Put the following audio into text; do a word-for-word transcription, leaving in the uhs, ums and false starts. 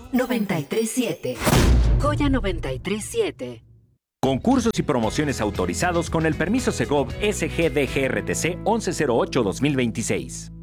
noventa y tres siete. Joya noventa y tres siete. Concursos y promociones autorizados con el permiso Segov S G D G R T C once cero ocho dos mil veintiséis.